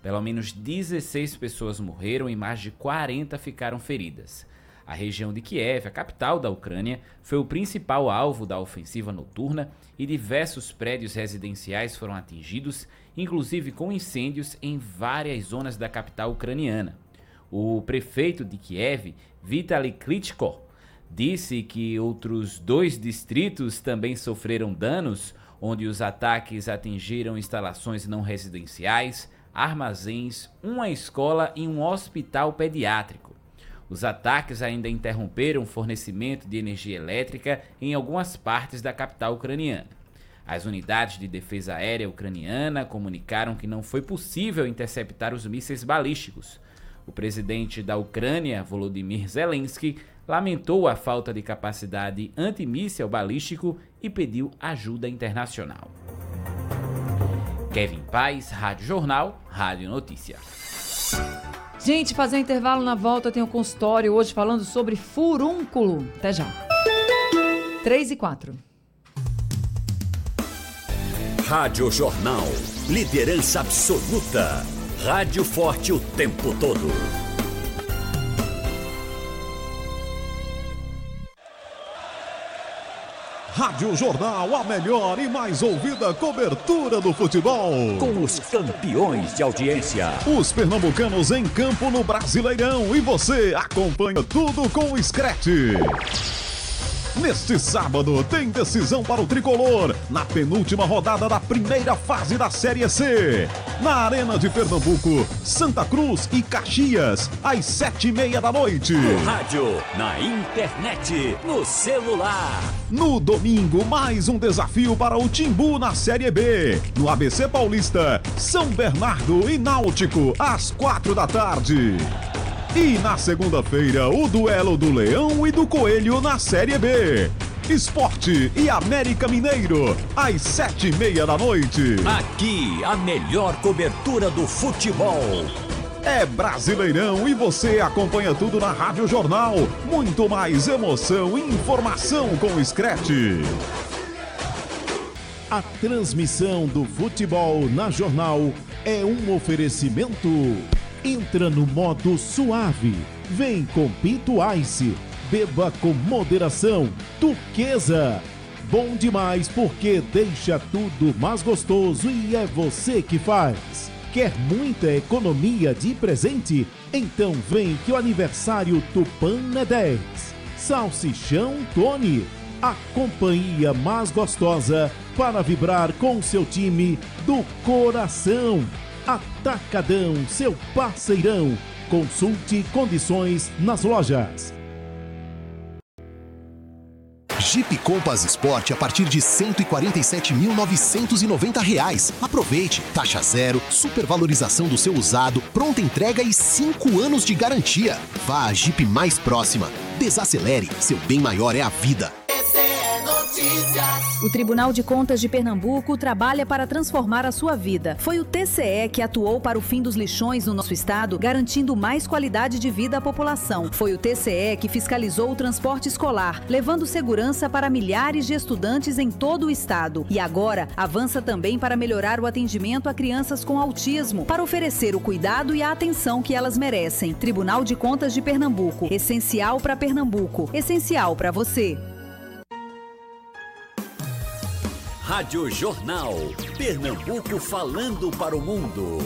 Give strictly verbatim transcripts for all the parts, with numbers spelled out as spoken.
Pelo menos dezesseis pessoas morreram e mais de quarenta ficaram feridas. A região de Kiev, a capital da Ucrânia, foi o principal alvo da ofensiva noturna e diversos prédios residenciais foram atingidos, inclusive com incêndios em várias zonas da capital ucraniana. O prefeito de Kiev, Vitaly Klitschko, disse que outros dois distritos também sofreram danos, onde os ataques atingiram instalações não residenciais, armazéns, uma escola e um hospital pediátrico. Os ataques ainda interromperam o fornecimento de energia elétrica em algumas partes da capital ucraniana. As unidades de defesa aérea ucraniana comunicaram que não foi possível interceptar os mísseis balísticos. O presidente da Ucrânia, Volodymyr Zelensky, lamentou a falta de capacidade antimíssil balístico e pediu ajuda internacional. Kevin Paz, Rádio Jornal, Rádio Notícia. Gente, fazer um intervalo, na volta tem um consultório hoje falando sobre furúnculo. Até já. três e quatro. Rádio Jornal. Liderança absoluta. Rádio forte o tempo todo. Rádio Jornal, a melhor e mais ouvida cobertura do futebol. Com os campeões de audiência. Os pernambucanos em campo no Brasileirão. E você acompanha tudo com o Scratch. Neste sábado tem decisão para o Tricolor, na penúltima rodada da primeira fase da Série C. Na Arena de Pernambuco, Santa Cruz e Caxias, às sete e meia da noite. No rádio, na internet, no celular. No domingo, mais um desafio para o Timbu na Série B. No A B C Paulista, São Bernardo e Náutico, às quatro da tarde. E na segunda-feira, o duelo do Leão e do Coelho na Série B. Esporte e América Mineiro, às sete e meia da noite. Aqui, a melhor cobertura do futebol. É Brasileirão e você acompanha tudo na Rádio Jornal. Muito mais emoção e informação com o Scratch. A transmissão do futebol na Jornal é um oferecimento. Entra no modo suave. Vem com Pinto Ice. Beba com moderação. Turquesa. Bom demais porque deixa tudo mais gostoso e é você que faz. Quer muita economia de presente? Então vem que o aniversário Tupã é dez. Salsichão Tony. A companhia mais gostosa para vibrar com seu time do coração. Atacadão, seu parceirão. Consulte condições nas lojas. Jeep Compass Sport a partir de cento e quarenta e sete mil novecentos e noventa reais. Aproveite, taxa zero, supervalorização do seu usado, pronta entrega e cinco anos de garantia. Vá à Jeep mais próxima. Desacelere, seu bem maior é a vida. O Tribunal de Contas de Pernambuco trabalha para transformar a sua vida. Foi o T C E que atuou para o fim dos lixões no nosso estado, garantindo mais qualidade de vida à população. Foi o T C E que fiscalizou o transporte escolar, levando segurança para milhares de estudantes em todo o estado. E agora avança também para melhorar o atendimento a crianças com autismo, para oferecer o cuidado e a atenção que elas merecem. Tribunal de Contas de Pernambuco. Essencial para Pernambuco. Essencial para você. Rádio Jornal. Pernambuco falando para o mundo.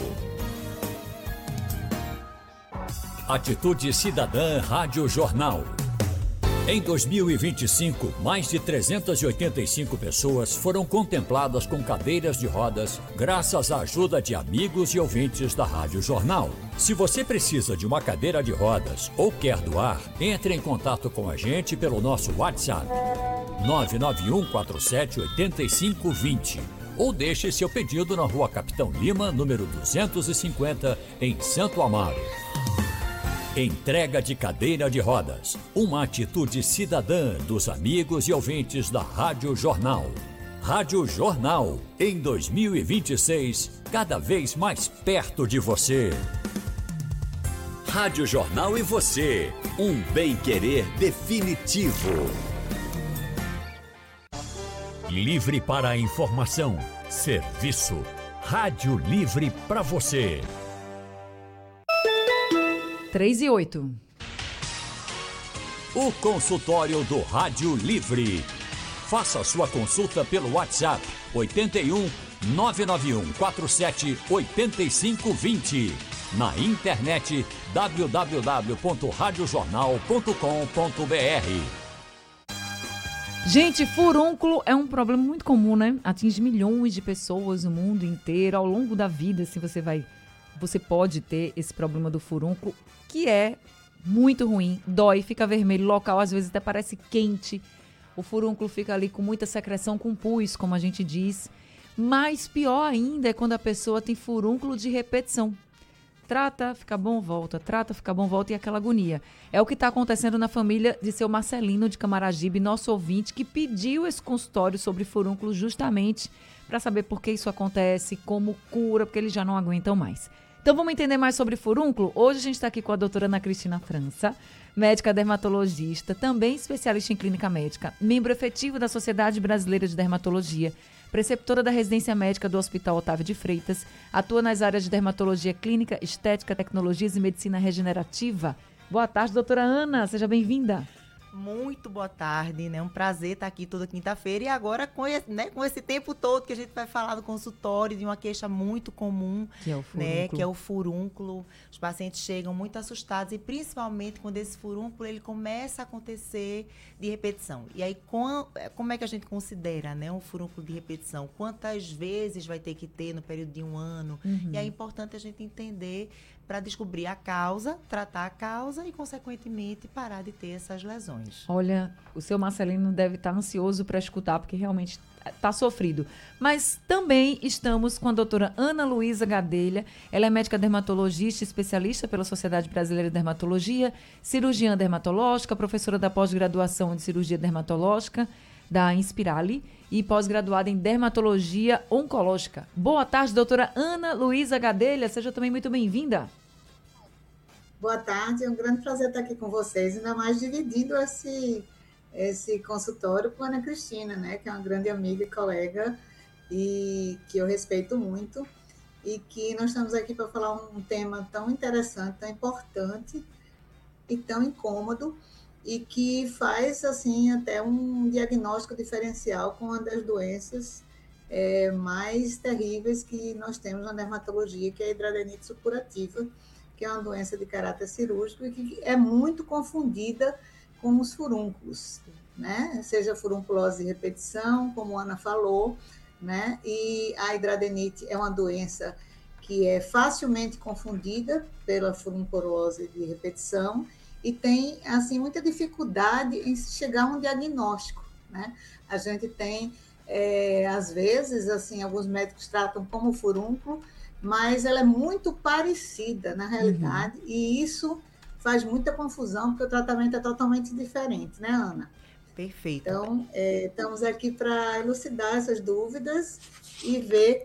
Atitude Cidadã Rádio Jornal. Em dois mil e vinte e cinco, mais de trezentas e oitenta e cinco pessoas foram contempladas com cadeiras de rodas graças à ajuda de amigos e ouvintes da Rádio Jornal. Se você precisa de uma cadeira de rodas ou quer doar, entre em contato com a gente pelo nosso WhatsApp nove nove um quatro sete oito cinco dois zero ou deixe seu pedido na Rua Capitão Lima, número duzentos e cinquenta, em Santo Amaro. Entrega de cadeira de rodas, uma atitude cidadã dos amigos e ouvintes da Rádio Jornal. Rádio Jornal, em dois mil e vinte e seis, cada vez mais perto de você. Rádio Jornal e você, um bem-querer definitivo. Livre para a informação, serviço. Rádio Livre para você. três e oito. O consultório do Rádio Livre. Faça sua consulta pelo WhatsApp oito um nove nove um quatro sete oito cinco dois zero. Na internet w w w ponto rádio jornal ponto com ponto b r. Gente, furúnculo é um problema muito comum, né? Atinge milhões de pessoas no mundo inteiro. Ao longo da vida, se você vai, você pode ter esse problema do furúnculo, que é muito ruim, dói, fica vermelho, local às vezes até parece quente. O furúnculo fica ali com muita secreção, com pus, como a gente diz. Mas pior ainda é quando a pessoa tem furúnculo de repetição. Trata, fica bom, volta, trata, fica bom, volta, e aquela agonia. É o que está acontecendo na família de seu Marcelino de Camaragibe, nosso ouvinte, que pediu esse consultório sobre furúnculo justamente para saber por que isso acontece, como cura, porque eles já não aguentam mais. Então vamos entender mais sobre furúnculo? Hoje a gente está aqui com a doutora Ana Cristina França, médica dermatologista, também especialista em clínica médica, membro efetivo da Sociedade Brasileira de Dermatologia, preceptora da residência médica do Hospital Otávio de Freitas, atua nas áreas de dermatologia clínica, estética, tecnologias e medicina regenerativa. Boa tarde, doutora Ana, seja bem-vinda. Muito boa tarde, né? Um prazer estar aqui toda quinta-feira e agora com esse, né, com esse tempo todo que a gente vai falar do consultório de uma queixa muito comum, que é o furúnculo. Né, que é o furúnculo. Os pacientes chegam muito assustados e principalmente quando esse furúnculo ele começa a acontecer de repetição. E aí como é que a gente considera, né, um furúnculo de repetição? Quantas vezes vai ter que ter no período de um ano? Uhum. E é importante a gente entender para descobrir a causa, tratar a causa e, consequentemente, parar de ter essas lesões. Olha, o seu Marcelino deve estar ansioso para escutar, porque realmente está sofrido. Mas também estamos com a doutora Ana Luísa Gadelha. Ela é médica dermatologista, especialista pela Sociedade Brasileira de Dermatologia, cirurgiã dermatológica, professora da pós-graduação de cirurgia dermatológica da Inspirali e pós-graduada em dermatologia oncológica. Boa tarde, doutora Ana Luísa Gadelha. Seja também muito bem-vinda. Boa tarde, é um grande prazer estar aqui com vocês, ainda mais dividindo esse, esse consultório com a Ana Cristina, né, que é uma grande amiga e colega e que eu respeito muito e que nós estamos aqui para falar um tema tão interessante, tão importante e tão incômodo e que faz, assim, até um diagnóstico diferencial com uma das doenças é, mais terríveis que nós temos na dermatologia, que é a hidradenite supurativa, que é uma doença de caráter cirúrgico e que é muito confundida com os furúnculos, né? Seja furunculose de repetição, como a Ana falou, né? E a hidradenite é uma doença que é facilmente confundida pela furunculose de repetição e tem, assim, muita dificuldade em chegar a um diagnóstico, né? A gente tem, é, às vezes, assim, alguns médicos tratam como furúnculo, mas ela é muito parecida, na realidade, uhum. E isso faz muita confusão, porque o tratamento é totalmente diferente, né, Ana? Perfeito. Então, é, estamos aqui para elucidar essas dúvidas e ver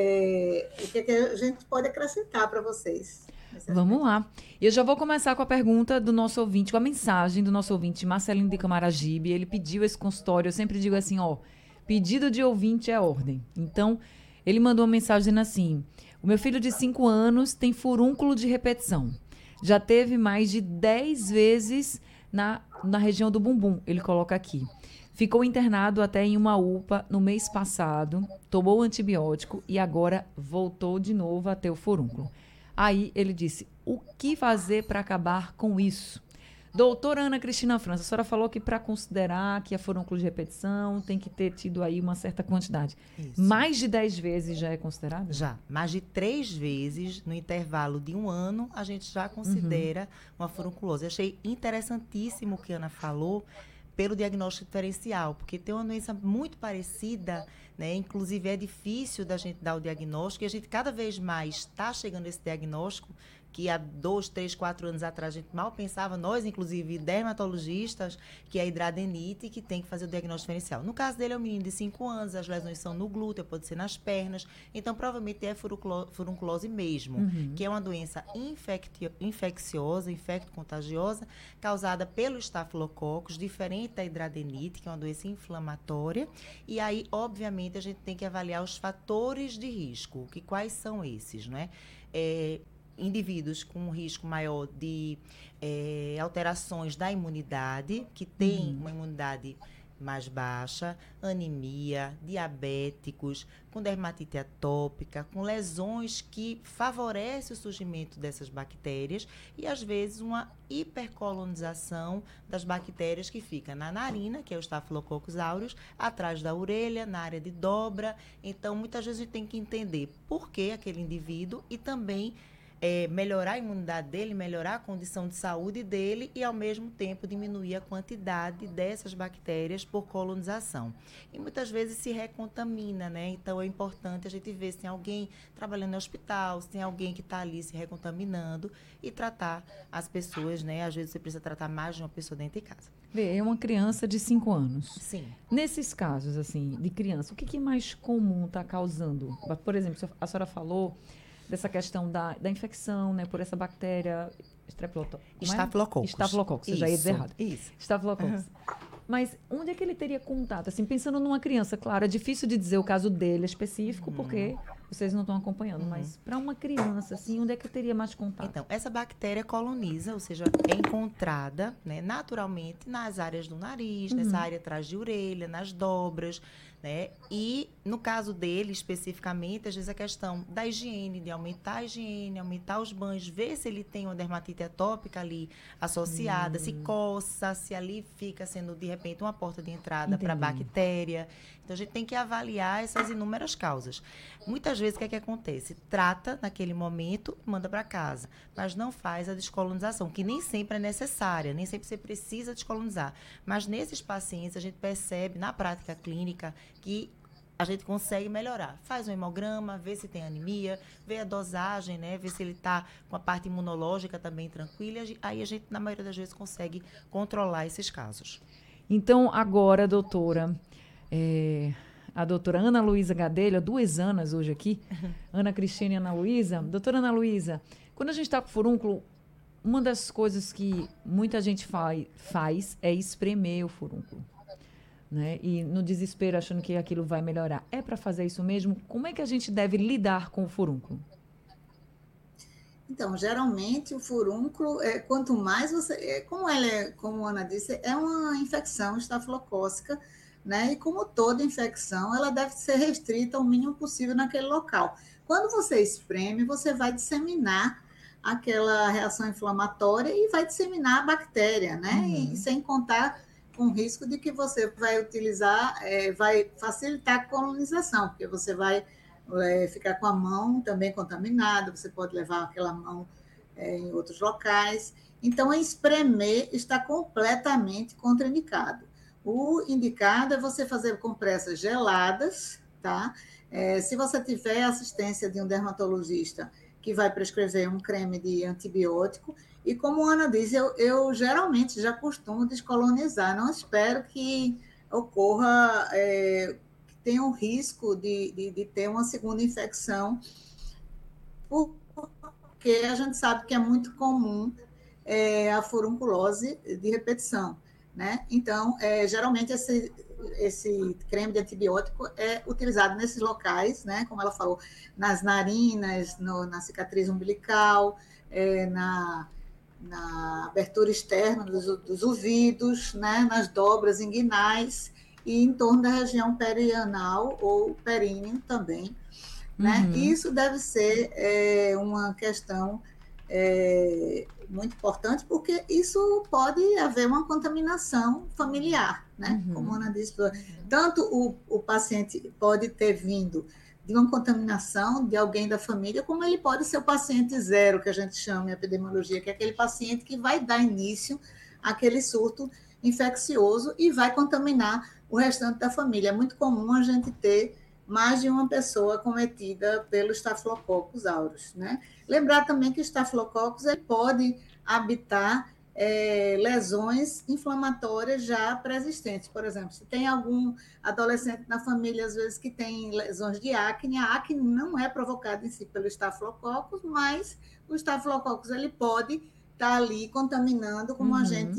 é, o que, é que a gente pode acrescentar para vocês. Vamos lá. Eu já vou começar com a pergunta do nosso ouvinte, com a mensagem do nosso ouvinte, Marcelino de Camaragibe. Ele pediu esse consultório, eu sempre digo assim, ó, pedido de ouvinte é ordem. Então, ele mandou uma mensagem dizendo assim: o meu filho de cinco anos tem furúnculo de repetição. Já teve mais de dez vezes na, na região do bumbum, ele coloca aqui. Ficou internado até em uma U P A no mês passado, tomou antibiótico e agora voltou de novo a ter o furúnculo. Aí ele disse, o que fazer para acabar com isso? Doutora Ana Cristina França, a senhora falou que para considerar que é furúnculo de repetição tem que ter tido aí uma certa quantidade. Isso. Mais de dez vezes já é considerado? Já. Mais de três vezes no intervalo de um ano a gente já considera uhum. uma furunculose. Eu achei interessantíssimo o que a Ana falou pelo diagnóstico diferencial, porque tem uma doença muito parecida, né? Inclusive é difícil da gente dar o diagnóstico e a gente cada vez mais está chegando a esse diagnóstico que há dois, três, quatro anos atrás a gente mal pensava, nós, inclusive, dermatologistas, que é a hidradenite, que tem que fazer o diagnóstico diferencial. No caso dele, é um menino de cinco anos, as lesões são no glúteo, pode ser nas pernas, então provavelmente é furunculose mesmo, uhum. que é uma doença infecti- infecciosa, infecto-contagiosa, causada pelo estafilococcus, diferente da hidradenite, que é uma doença inflamatória, e aí, obviamente, a gente tem que avaliar os fatores de risco, que quais são esses, não é? É indivíduos com um risco maior de é, alterações da imunidade, que tem uhum. uma imunidade mais baixa, anemia, diabéticos, com dermatite atópica, com lesões que favorecem o surgimento dessas bactérias e, às vezes, uma hipercolonização das bactérias que fica na narina, que é o Staphylococcus aureus, atrás da orelha, na área de dobra. Então, muitas vezes a gente tem que entender por que aquele indivíduo e também É, melhorar a imunidade dele, melhorar a condição de saúde dele e, ao mesmo tempo, diminuir a quantidade dessas bactérias por colonização. E muitas vezes se recontamina, né? Então, é importante a gente ver se tem alguém trabalhando no hospital, se tem alguém que está ali se recontaminando e tratar as pessoas, né? Às vezes você precisa tratar mais de uma pessoa dentro de casa. Vê, é uma criança de cinco anos. Sim. Nesses casos, assim, de criança, o que, que é mais comum está causando? Por exemplo, a senhora falou dessa questão da, da infecção, né, por essa bactéria Estafilococcus. Estafilococcus, eu já ia dizer errado. Isso. Estafilococcus. Uhum. Mas onde é que ele teria contato? Assim, pensando numa criança, claro, é difícil de dizer o caso dele específico, uhum. porque vocês não estão acompanhando, uhum. mas para uma criança, assim, onde é que teria mais contato? Então, essa bactéria coloniza, ou seja, é encontrada, né, naturalmente nas áreas do nariz, uhum. nessa área atrás de orelha, nas dobras, né? E, no caso dele, especificamente, às vezes a questão da higiene, de aumentar a higiene, aumentar os banhos, ver se ele tem uma dermatite atópica ali associada, hum. se coça, se ali fica sendo, de repente, uma porta de entrada para a bactéria. Então, a gente tem que avaliar essas inúmeras causas. Muitas vezes, o que é que acontece? Trata naquele momento e manda para casa, mas não faz a descolonização, que nem sempre é necessária, nem sempre você precisa descolonizar. Mas, nesses pacientes, a gente percebe, na prática clínica, que a gente consegue melhorar. Faz um hemograma, vê se tem anemia, vê a dosagem, né? Vê se ele está com a parte imunológica também tranquila. Aí a gente, na maioria das vezes, consegue controlar esses casos. Então, agora, doutora, é, a doutora Ana Luísa Gadelha, duas Anas hoje aqui, uhum. Ana Cristina e Ana Luísa. Doutora Ana Luísa, quando a gente está com furúnculo, uma das coisas que muita gente faz, faz é espremer o furúnculo. Né? E no desespero, achando que aquilo vai melhorar. É para fazer isso mesmo? Como é que a gente deve lidar com o furúnculo? Então, geralmente, o furúnculo, é, quanto mais você... É, como, ela é, como a Ana disse, é uma infecção estafilocócica, né? E como toda infecção, ela deve ser restrita ao mínimo possível naquele local. Quando você espreme, você vai disseminar aquela reação inflamatória e vai disseminar a bactéria, né? Uhum. E sem contar com o risco de que você vai utilizar, é, vai facilitar a colonização, porque você vai é, ficar com a mão também contaminada, você pode levar aquela mão é, em outros locais. Então, espremer está completamente contraindicado. O indicado é você fazer compressas geladas, tá? É, se você tiver assistência de um dermatologista que vai prescrever um creme de antibiótico. E como a Ana diz, eu, eu geralmente já costumo descolonizar, não espero que ocorra, é, que tenha um risco de, de, de ter uma segunda infecção, porque a gente sabe que é muito comum é, a furunculose de repetição, né? Então, é, geralmente esse, esse creme de antibiótico é utilizado nesses locais, né? Como ela falou, nas narinas, no, na cicatriz umbilical, é, na... na abertura externa dos, dos ouvidos, né, nas dobras inguinais e em torno da região perianal ou períneo também. Né? Uhum. Isso deve ser é, uma questão é, muito importante, porque isso pode haver uma contaminação familiar, né? Uhum. Como a Ana disse, tanto o, o paciente pode ter vindo de uma contaminação de alguém da família, como ele pode ser o paciente zero, que a gente chama em epidemiologia, que é aquele paciente que vai dar início àquele surto infeccioso e vai contaminar o restante da família. É muito comum a gente ter mais de uma pessoa acometida pelo Staphylococcus aureus, né? Lembrar também que o Staphylococcus ele pode habitar É, lesões inflamatórias já pré-existentes. Por exemplo, se tem algum adolescente na família, às vezes, que tem lesões de acne, a acne não é provocada em si pelo Staphylococcus, mas o Staphylococcus ele pode estar ali contaminando como uhum. agente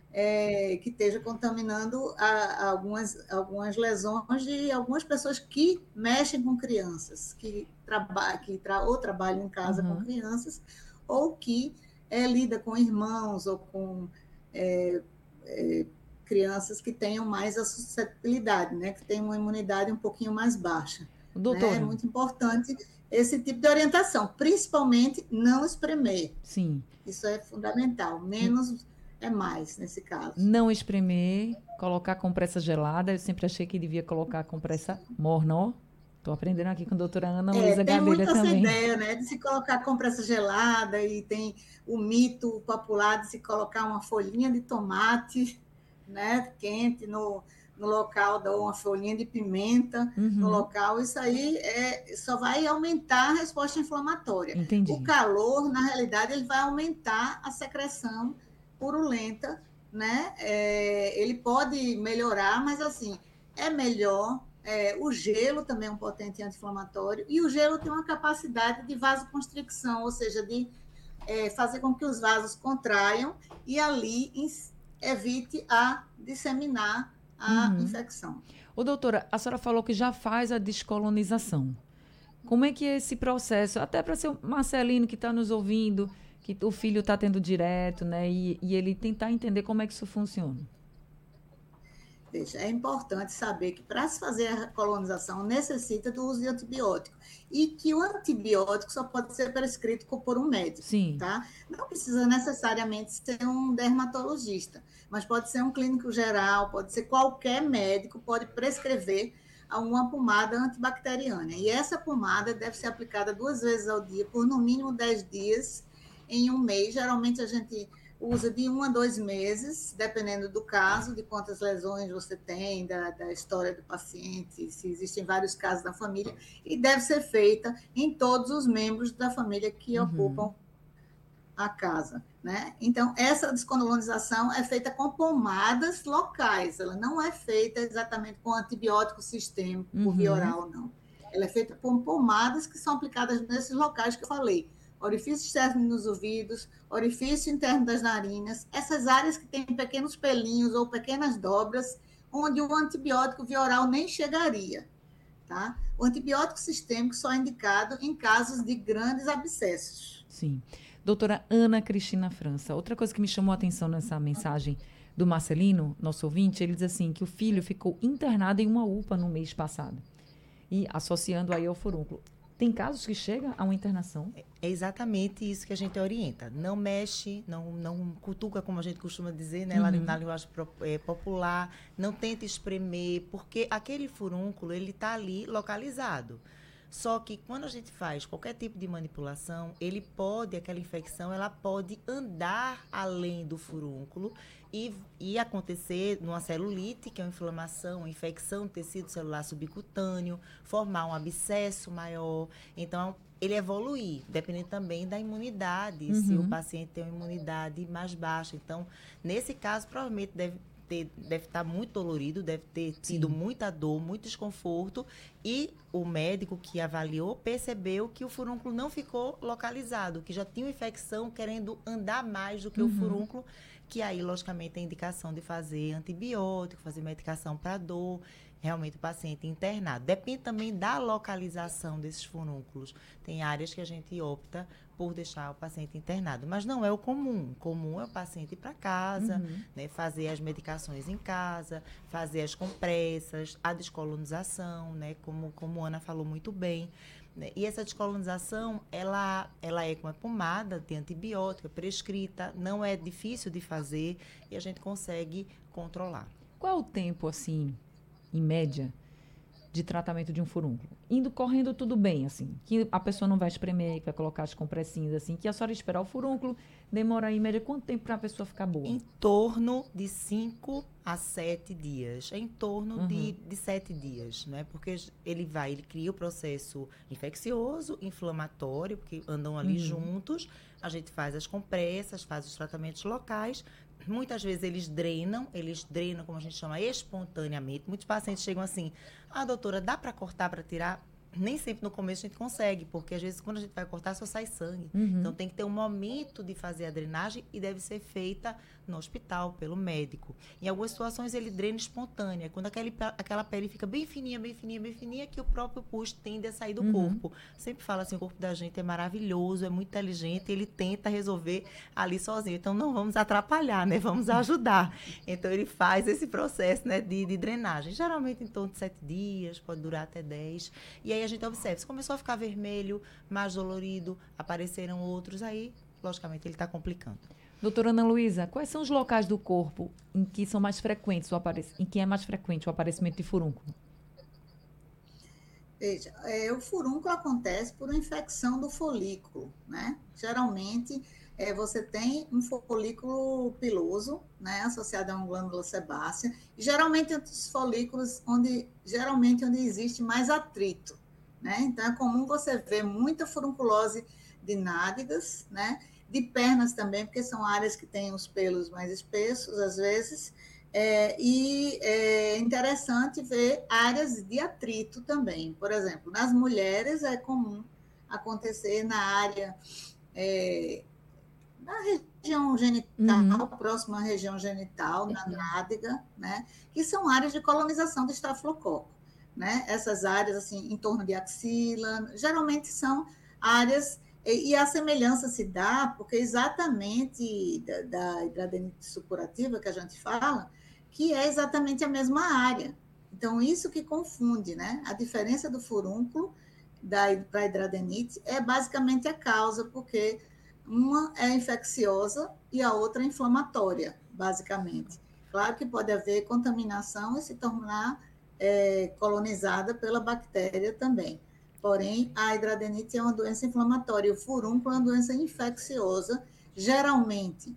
é, que esteja contaminando a, a algumas, algumas lesões de algumas pessoas que mexem com crianças, que, traba, que tra, ou trabalham em casa uhum. com crianças, ou que é, lida com irmãos ou com é, é, crianças que tenham mais a suscetibilidade, né, que tenham uma imunidade um pouquinho mais baixa. Doutora. Né? É muito importante esse tipo de orientação, principalmente não espremer. Sim. Isso é fundamental, menos é mais nesse caso. Não espremer, colocar compressa gelada, eu sempre achei que devia colocar compressa morna. Estou aprendendo aqui com a doutora Ana Luísa é, Gadelha também. Tem muita essa ideia, né, de se colocar compressa gelada, e tem o mito popular de se colocar uma folhinha de tomate, né, quente no... no local, dá uma folhinha de pimenta uhum. no local, isso aí é, só vai aumentar a resposta inflamatória. Entendi. O calor, na realidade, ele vai aumentar a secreção purulenta, né? É, ele pode melhorar, mas assim, é melhor. É, o gelo também é um potente anti-inflamatório, e o gelo tem uma capacidade de vasoconstricção, ou seja, de é, fazer com que os vasos contraiam e ali evite a disseminar a uhum. infecção. Ô, doutora, a senhora falou que já faz a descolonização. Como é que é esse processo? Até para ser o Marcelino que está nos ouvindo, que o filho está tendo direto, né? E, e ele tentar entender como é que isso funciona. Veja, é importante saber que para se fazer a colonização necessita do uso de antibiótico. E que o antibiótico só pode ser prescrito por um médico. Sim. Tá? Não precisa necessariamente ser um dermatologista, mas pode ser um clínico geral, pode ser qualquer médico, pode prescrever uma pomada antibacteriana. E essa pomada deve ser aplicada duas vezes ao dia, por no mínimo dez dias em um mês. Geralmente a gente usa de um a dois meses, dependendo do caso, de quantas lesões você tem, da, da história do paciente, se existem vários casos da família, e deve ser feita em todos os membros da família que uhum. ocupam a casa, né? Então, essa descolonização é feita com pomadas locais, ela não é feita exatamente com antibiótico sistêmico, uhum. por via oral, não. Ela é feita com pomadas que são aplicadas nesses locais que eu falei, orifício externo nos ouvidos, orifício interno das narinas, essas áreas que têm pequenos pelinhos ou pequenas dobras, onde o antibiótico via oral nem chegaria, tá? O antibiótico sistêmico só é indicado em casos de grandes abscessos. Sim. Doutora Ana Cristina França, outra coisa que me chamou a atenção nessa mensagem do Marcelino, nosso ouvinte, ele diz assim, que o filho ficou internado em uma U P A no mês passado, e associando aí ao furúnculo. Tem casos que chega a uma internação? É exatamente isso que a gente orienta. Não mexe, não, não cutuca, como a gente costuma dizer, né, uhum. lá na linguagem é, popular. Não tenta espremer, porque aquele furúnculo, ele está ali localizado. Só que quando a gente faz qualquer tipo de manipulação, ele pode, aquela infecção, ela pode andar além do furúnculo e, e acontecer numa celulite, que é uma inflamação, uma infecção do tecido celular subcutâneo, formar um abscesso maior. Então, ele evoluir, dependendo também da imunidade, uhum. se o paciente tem uma imunidade mais baixa. Então, nesse caso, provavelmente deve Ter, deve estar muito dolorido, deve ter tido Sim. muita dor, muito desconforto, e o médico que avaliou percebeu que o furúnculo não ficou localizado, que já tinha uma infecção querendo andar mais do que uhum. o furúnculo, que aí, logicamente, tem indicação de fazer antibiótico, fazer medicação para dor, realmente o paciente internado. Depende também da localização desses furúnculos. Tem áreas que a gente opta por deixar o paciente internado, mas não é o comum. O comum é o paciente ir para casa, uhum. né, fazer as medicações em casa, fazer as compressas, a descolonização, né, como, como a Ana falou muito bem. Né, e essa descolonização, ela, ela é com a pomada de antibiótico, é prescrita, não é difícil de fazer e a gente consegue controlar. Qual o tempo, assim, em média, de tratamento de um furúnculo? Indo, correndo tudo bem, assim, que a pessoa não vai espremer, que vai colocar as compressinhas, assim, que a senhora esperar o furúnculo, demora em média quanto tempo para a pessoa ficar boa? Em torno de cinco a sete dias, em torno uhum. de, de sete dias, né? Porque ele vai, ele cria o processo infeccioso, inflamatório, porque andam ali uhum. juntos, a gente faz as compressas, faz os tratamentos locais. Muitas vezes eles drenam, eles drenam, como a gente chama, espontaneamente. Muitos pacientes chegam assim, ah, doutora, dá para cortar, para tirar? nem sempre no começo a gente consegue, porque às vezes quando a gente vai cortar só sai sangue. Uhum. Então tem que ter um momento de fazer a drenagem e deve ser feita no hospital, pelo médico. Em algumas situações ele drena espontânea, quando aquele, aquela pele fica bem fininha, bem fininha, bem fininha, que o próprio pus tende a sair do Uhum. corpo. Sempre falo assim, o corpo da gente é maravilhoso, é muito inteligente, ele tenta resolver ali sozinho. Então não vamos atrapalhar, né? Vamos ajudar. Então ele faz esse processo, né, de, de drenagem. Geralmente em torno de sete dias, pode durar até dez. E aí a gente observa, se começou a ficar vermelho, mais dolorido, apareceram outros, aí, logicamente, ele está complicando. Doutora Ana Luísa, quais são os locais do corpo em que são mais frequentes o apare... em que é mais frequente o aparecimento de furúnculo? Veja, é, o furúnculo acontece por uma infecção do folículo, né? Geralmente, é, você tem um folículo piloso, né, associado a uma glândula sebácea, e geralmente os folículos onde, geralmente onde existe mais atrito, né? Então, é comum você ver muita furunculose de nádegas, né? De pernas também, porque são áreas que têm os pelos mais espessos, às vezes, é, e é interessante ver áreas de atrito também. Por exemplo, nas mulheres é comum acontecer na área, é, na região genital, uhum. próxima à região genital, na nádega, né? Que são áreas de colonização do estafilococo, né? Essas áreas, assim, em torno de axila, geralmente são áreas... E a semelhança se dá porque exatamente da, da hidradenite supurativa que a gente fala, que é exatamente a mesma área. Então, isso que confunde, né? A diferença do furúnculo para a hidradenite é basicamente a causa, porque uma é infecciosa e a outra é inflamatória, basicamente. Claro que pode haver contaminação e se tornar é, colonizada pela bactéria também. Porém, a hidradenite é uma doença inflamatória e o furúnculo é uma doença infecciosa, geralmente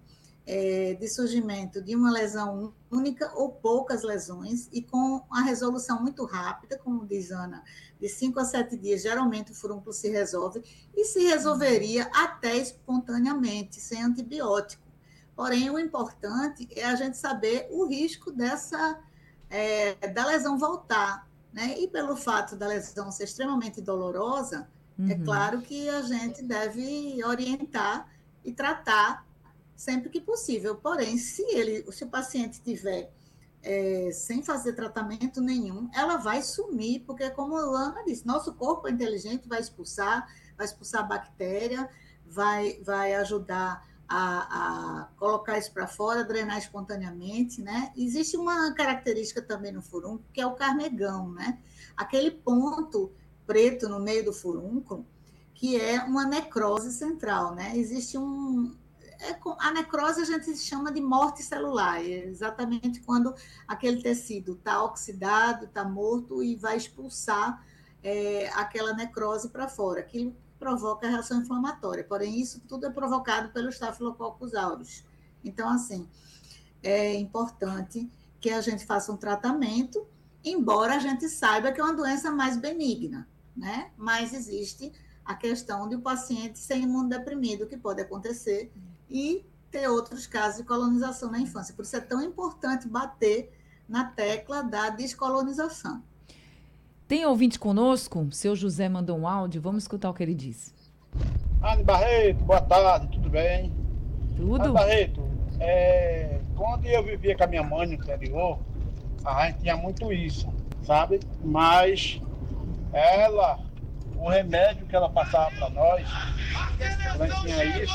é, de surgimento de uma lesão única ou poucas lesões e com a resolução muito rápida, como diz Ana, de cinco a sete dias, geralmente o furúnculo se resolve e se resolveria até espontaneamente, sem antibiótico. Porém, o importante é a gente saber o risco dessa, é, da lesão voltar. Né? E pelo fato da lesão ser extremamente dolorosa, uhum. é claro que a gente deve orientar e tratar sempre que possível. Porém, se, ele, se o paciente tiver é, sem fazer tratamento nenhum, ela vai sumir, porque como a Ana disse, nosso corpo é inteligente, vai expulsar, vai expulsar a bactéria, vai, vai ajudar a, a colocar isso para fora, drenar espontaneamente, né? Existe uma característica também no furúnculo, que é o carnegão, né? Aquele ponto preto no meio do furúnculo, que é uma necrose central, né? Existe um... É, a necrose a gente chama de morte celular, é exatamente quando aquele tecido está oxidado, está morto e vai expulsar é, aquela necrose para fora. Aquilo provoca a reação inflamatória, porém isso tudo é provocado pelo Staphylococcus aureus. Então, assim, é importante que a gente faça um tratamento, embora a gente saiba que é uma doença mais benigna, né? Mas existe a questão de o paciente ser imunodeprimido, que pode acontecer, e ter outros casos de colonização na infância. Por isso é tão importante bater na tecla da descolonização. Tem ouvinte conosco? O seu José mandou um áudio, vamos escutar o que ele disse. Anne Barreto, boa tarde, tudo bem? Tudo. Anne Barreto, é, quando eu vivia com a minha mãe no interior, a gente tinha muito isso, sabe? Mas ela, o remédio que ela passava para nós, quando tinha isso,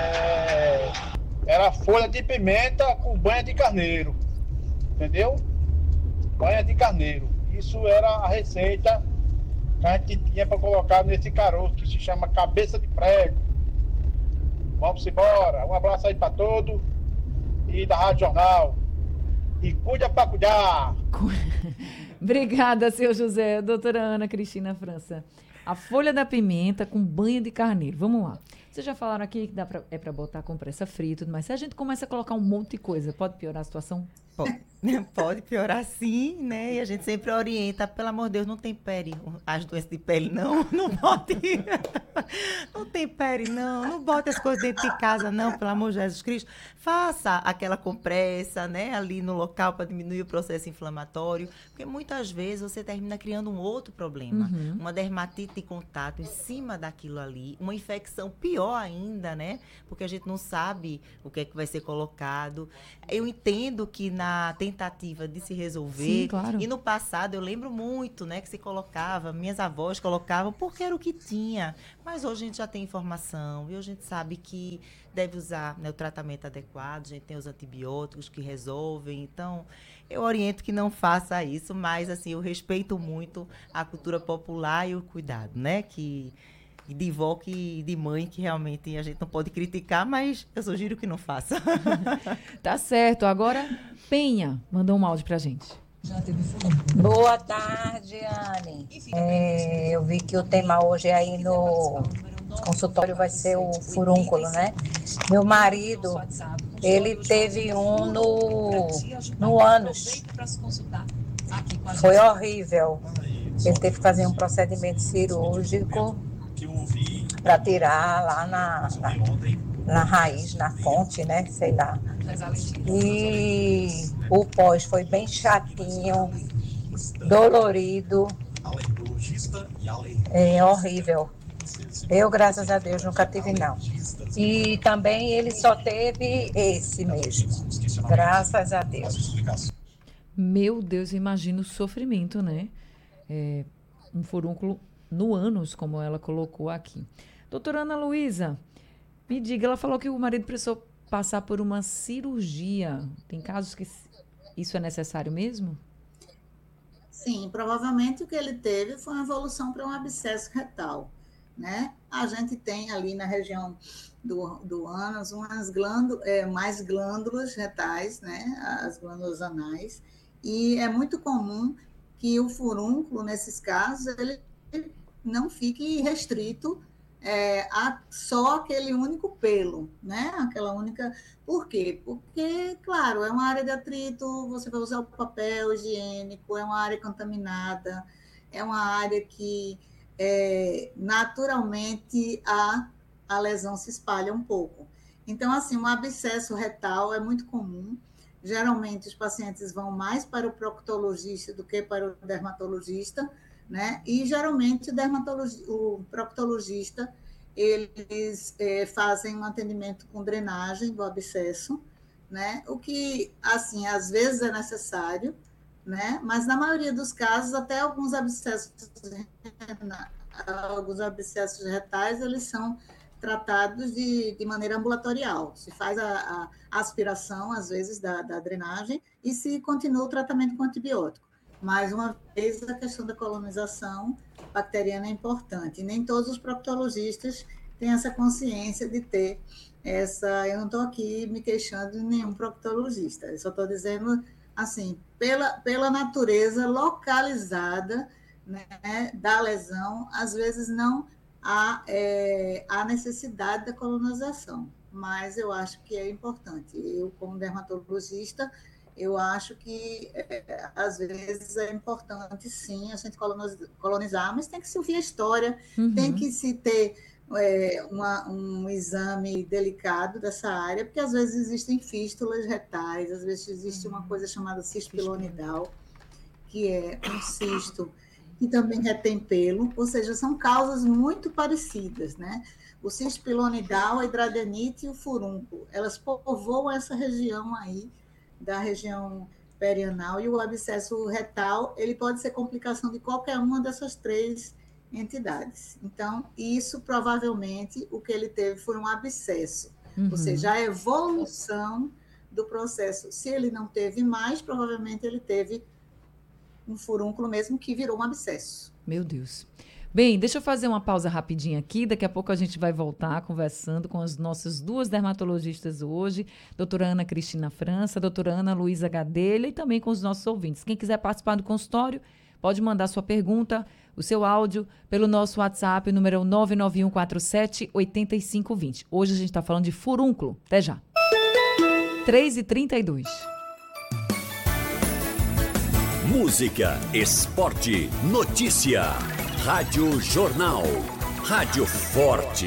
é, era folha de pimenta com banha de carneiro, entendeu? Banha de carneiro. Isso era a receita que a gente tinha para colocar nesse caroço que se chama cabeça de prego. Vamos embora. Um abraço aí para todos e da Rádio Jornal. E cuida para cuidar. Obrigada, seu José. Doutora Ana Cristina França. A folha da pimenta com banha de carneiro. Vamos lá. Vocês já falaram aqui que dá pra, é para botar compressa fria e tudo mais. Se a gente começa a colocar um monte de coisa, pode piorar a situação? Pode, pode piorar sim, né? E a gente sempre orienta, pelo amor de Deus, não tempere as doenças de pele, não. Não bote. Não tempere, não. Não bote as coisas dentro de casa, não, pelo amor de Jesus Cristo. Faça aquela compressa, né, ali no local para diminuir o processo inflamatório, porque muitas vezes você termina criando um outro problema. Uhum. Uma dermatite de contato em cima daquilo ali, uma infecção pior ainda, né? Porque a gente não sabe o que é que vai ser colocado. Eu entendo que na tentativa de se resolver, sim, claro. E no passado eu lembro muito, né, que se colocava, minhas avós colocavam porque era o que tinha, mas hoje a gente já tem informação e hoje a gente sabe que deve usar, né, o tratamento adequado, a gente tem os antibióticos que resolvem, então eu oriento que não faça isso, mas assim, eu respeito muito a cultura popular e o cuidado, né, que de vó e de mãe, que realmente a gente não pode criticar, mas eu sugiro que não faça. Tá certo. Agora, Penha mandou um áudio pra gente. Boa tarde, Anne. É, eu vi que o tema hoje aí no consultório vai ser o furúnculo, né? Meu marido, ele teve um no, no ânus. Foi horrível. Ele teve que fazer um procedimento cirúrgico para tirar lá na, na, na raiz, na fonte, né? Sei lá. E o pós foi bem chatinho, dolorido, é horrível. Eu, graças a Deus, nunca tive, não. E também ele só teve esse mesmo, graças a Deus. Meu Deus, imagina o sofrimento, né? É, um furúnculo no ânus, como ela colocou aqui. Doutora Ana Luísa, me diga, ela falou que o marido precisou passar por uma cirurgia. Tem casos que isso é necessário mesmo? Sim, provavelmente o que ele teve foi uma evolução para um abscesso retal, né? A gente tem ali na região do, do ânus umas glândulas, é, mais glândulas retais, né? As glândulas anais, e é muito comum que o furúnculo, nesses casos, ele não fique restrito é, a só aquele único pelo, né? Aquela única... Por quê? Porque, claro, é uma área de atrito, você vai usar o papel higiênico, é uma área contaminada, é uma área que é, naturalmente a, a lesão se espalha um pouco. Então, assim, um abscesso retal é muito comum. Geralmente, os pacientes vão mais para o proctologista do que para o dermatologista, né? E, geralmente, o, dermatologi- o proctologista, eles é, fazem um atendimento com drenagem do abscesso, né? O que, assim, às vezes é necessário, né? Mas, na maioria dos casos, até alguns abscessos, alguns abscessos retais, eles são tratados de, de maneira ambulatorial. Se faz a, a aspiração, às vezes, da, da drenagem e se continua o tratamento com antibiótico. Mais uma vez, a questão da colonização bacteriana é importante. E nem todos os proctologistas têm essa consciência de ter essa... Eu não estou aqui me queixando de nenhum proctologista, eu só estou dizendo, assim, pela, pela natureza localizada, né, da lesão, às vezes não há, é, há necessidade da colonização, mas eu acho que é importante. Eu, como dermatologista, eu acho que, é, às vezes, é importante, sim, a gente colonizar, mas tem que se ouvir a história, uhum. Tem que se ter é, uma, um exame delicado dessa área, porque, às vezes, existem fístulas retais, às vezes existe uma coisa chamada cisto pilonidal, que é um cisto que também retém pelo, ou seja, são causas muito parecidas, né? O cisto pilonidal, a hidradenite e o furúnculo, elas povoam essa região aí, da região perianal, e o abscesso retal, ele pode ser complicação de qualquer uma dessas três entidades. Então, isso provavelmente, o que ele teve foi um abscesso, uhum. Ou seja, a evolução do processo. Se ele não teve mais, provavelmente ele teve um furúnculo mesmo que virou um abscesso. Meu Deus. Bem, deixa eu fazer uma pausa rapidinha aqui, daqui a pouco a gente vai voltar conversando com as nossas duas dermatologistas hoje, doutora Ana Cristina França, doutora Ana Luísa Gadelha, e também com os nossos ouvintes. Quem quiser participar do consultório, pode mandar sua pergunta, o seu áudio, pelo nosso WhatsApp, o número é nove nove um quatro sete oito cinco dois zero. Hoje a gente está falando de furúnculo. Até já. três e trinta e dois. Música, esporte, notícia. Rádio Jornal. Rádio Forte.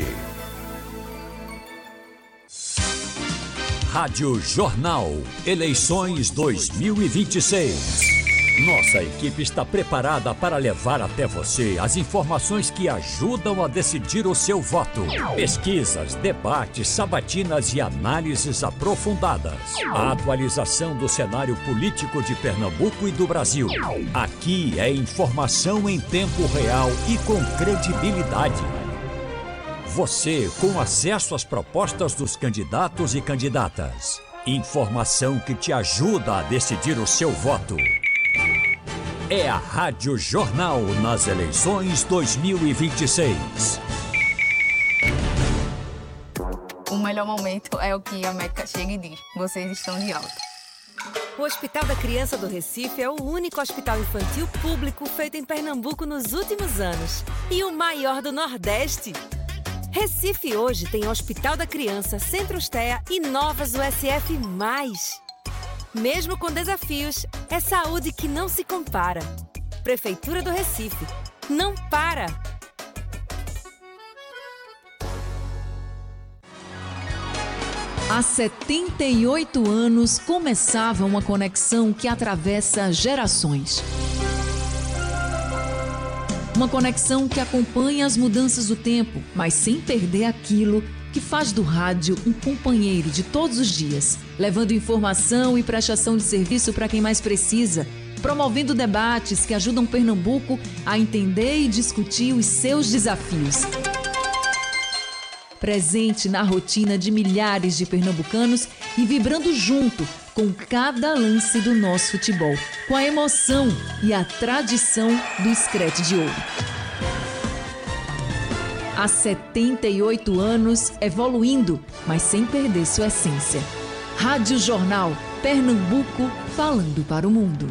Rádio Jornal. Eleições dois mil e vinte e seis. Nossa equipe está preparada para levar até você as informações que ajudam a decidir o seu voto. Pesquisas, debates, sabatinas e análises aprofundadas. A atualização do cenário político de Pernambuco e do Brasil. Aqui é informação em tempo real e com credibilidade. Você com acesso às propostas dos candidatos e candidatas. Informação que te ajuda a decidir o seu voto. É a Rádio Jornal nas eleições dois mil e vinte e seis. O melhor momento é o que a Meca chega e diz: vocês estão de alta. O Hospital da Criança do Recife é o único hospital infantil público feito em Pernambuco nos últimos anos e o maior do Nordeste. Recife hoje tem Hospital da Criança, Centros T E A e novas U S F mais. Mesmo com desafios, é saúde que não se compara. Prefeitura do Recife. Não para! Há setenta e oito anos começava uma conexão que atravessa gerações. Uma conexão que acompanha as mudanças do tempo, mas sem perder aquilo que faz do rádio um companheiro de todos os dias, levando informação e prestação de serviço para quem mais precisa, promovendo debates que ajudam Pernambuco a entender e discutir os seus desafios. Presente na rotina de milhares de pernambucanos e vibrando junto com cada lance do nosso futebol, com a emoção e a tradição do Screte de Ouro. Há setenta e oito anos, evoluindo, mas sem perder sua essência. Rádio Jornal, Pernambuco, falando para o mundo.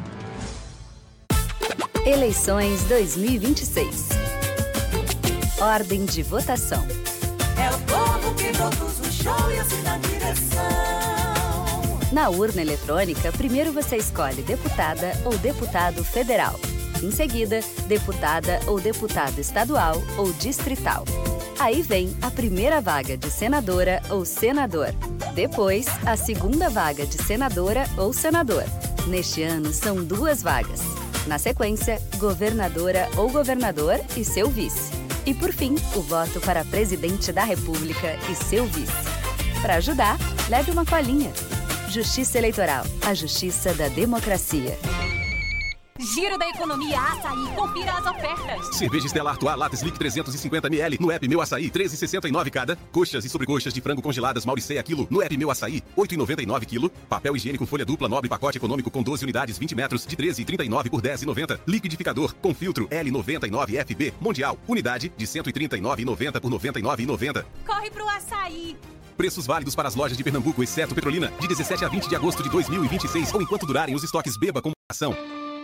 Eleições dois mil e vinte e seis. Ordem de votação. É o povo que produz o show e assina a direção. Na urna eletrônica, primeiro você escolhe deputada ou deputado federal. Em seguida, deputada ou deputado estadual ou distrital. Aí vem a primeira vaga de senadora ou senador. Depois, a segunda vaga de senadora ou senador. Neste ano, são duas vagas. Na sequência, governadora ou governador e seu vice. E por fim, o voto para presidente da República e seu vice. Para ajudar, leve uma colinha. Justiça Eleitoral, a justiça da democracia. Giro da Economia Açaí. Confira as ofertas. Cerveja Stella Artois Lattes Lic trezentos e cinquenta mililitros no app Meu Açaí, treze reais e sessenta e nove centavos cada. Coxas e sobrecoxas de frango congeladas Mauricéia quilo no app Meu Açaí, oito reais e noventa e nove centavos quilo. Papel higiênico folha dupla nobre pacote econômico com doze unidades, vinte metros, de treze reais e trinta e nove por dez reais e noventa centavos. Liquidificador com filtro L noventa e nove F B Mundial, unidade de cento e trinta e nove reais e noventa centavos por noventa e nove reais e noventa centavos. Corre pro Açaí. Preços válidos para as lojas de Pernambuco, exceto Petrolina, de dezessete a vinte de agosto de dois mil e vinte e seis ou enquanto durarem os estoques. Beba com ação.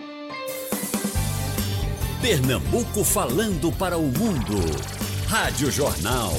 Pernambuco falando para o mundo. Rádio Jornal.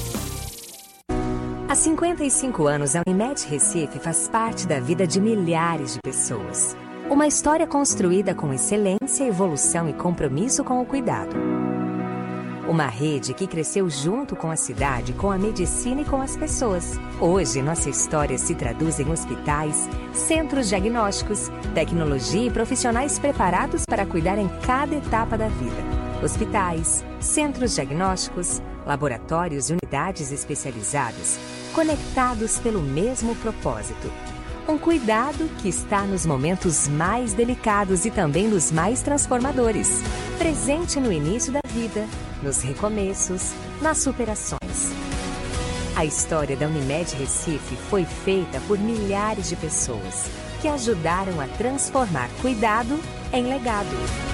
Há cinquenta e cinco anos, a Unimed Recife faz parte da vida de milhares de pessoas. Uma história construída com excelência, evolução e compromisso com o cuidado. Uma rede que cresceu junto com a cidade, com a medicina e com as pessoas. Hoje, nossa história se traduz em hospitais, centros diagnósticos, tecnologia e profissionais preparados para cuidar em cada etapa da vida. Hospitais, centros diagnósticos, laboratórios e unidades especializadas, conectados pelo mesmo propósito. Um cuidado que está nos momentos mais delicados e também nos mais transformadores. Presente no início da vida, nos recomeços, nas superações. A história da Unimed Recife foi feita por milhares de pessoas que ajudaram a transformar cuidado em legado.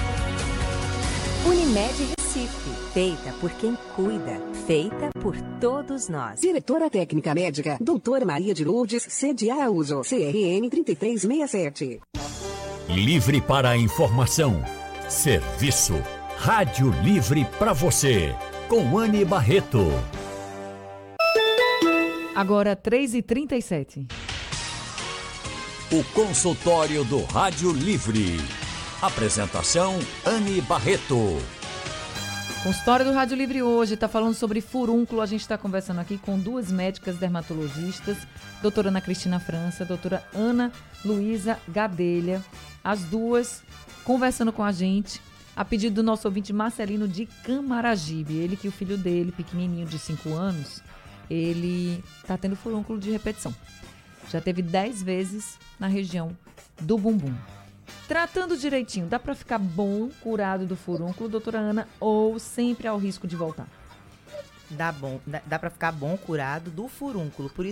Unimed Recife, feita por quem cuida, feita por todos nós. Diretora Técnica Médica, doutora Maria de Lourdes, C D Araújo, C R N trinta e três sessenta e sete. Livre para a informação. Serviço. Rádio Livre para você. Com Anne Barreto. Agora três e trinta e sete. O consultório do Rádio Livre. Apresentação, Anne Barreto. Consultório do Rádio Livre hoje está falando sobre furúnculo. A gente está conversando aqui com duas médicas dermatologistas, doutora Ana Cristina França, doutora Ana Luísa Gadelha. As duas conversando com a gente a pedido do nosso ouvinte Marcelino de Camaragibe. Ele que o filho dele, pequenininho de cinco anos, ele está tendo furúnculo de repetição. Já teve dez vezes na região do bumbum. Tratando direitinho, dá para ficar bom, curado do furúnculo, doutora Ana, ou sempre há o risco de voltar? Dá bom, dá, dá para ficar bom, curado do furúnculo. Por isso